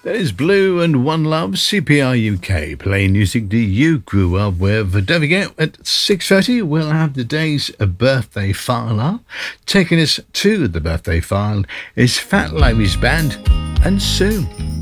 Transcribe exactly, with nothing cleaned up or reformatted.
That is Blue and One Love, C P R U K, playing music that you grew up with. Don't forget, at six thirty, we'll have today's birthday filer. Taking us to the birthday file is Fat Larry's Band, and soon.